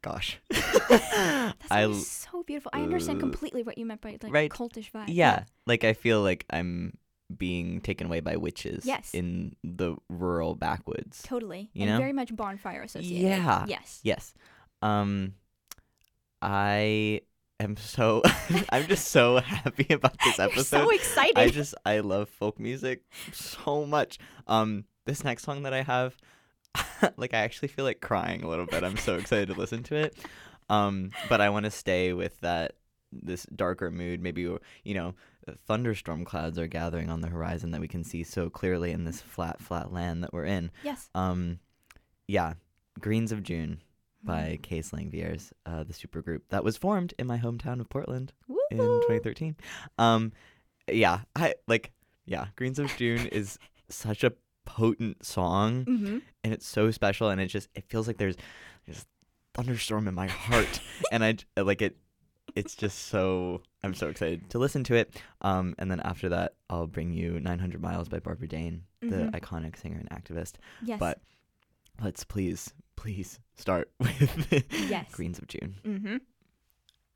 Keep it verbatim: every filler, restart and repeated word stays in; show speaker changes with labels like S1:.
S1: gosh.
S2: That
S1: I
S2: song is so beautiful. I understand
S1: uh,
S2: completely what you meant by like
S1: right.
S2: cultish vibe.
S1: Yeah, like I feel like I'm being taken away by witches
S2: Yes.
S1: in the rural backwoods.
S2: Totally.
S1: You
S2: and
S1: know?
S2: very much bonfire associated.
S1: Yeah.
S2: Yes.
S1: Yes. Um I am so I'm just so happy about this
S2: You're
S1: episode.
S2: so excited.
S1: I just I love folk music so much. Um this next song that I have, like I actually feel like crying a little bit. I'm so excited to listen to it. Um but I want to stay with that this darker mood, maybe, you know, thunderstorm clouds are gathering on the horizon that we can see so clearly in this flat flat land that we're in.
S2: Yes.
S1: Um yeah, Greens of June by Case Langviers, uh, the supergroup that was formed in my hometown of Portland
S2: Woo!
S1: in twenty thirteen. Um, yeah, I like. Yeah, Greens of June is such a potent song,
S2: Mm-hmm.
S1: and it's so special, and it just it feels like there's there's thunderstorm in my heart, and I j- like it. It's just so I'm so excited to listen to it. Um, and then after that, I'll bring you nine hundred miles by Barbara Dane, the
S2: Mhm.
S1: iconic singer and activist.
S2: Yes.
S1: But let's please, please start with
S2: Yes.
S1: Greens of June.
S2: Mm-hmm.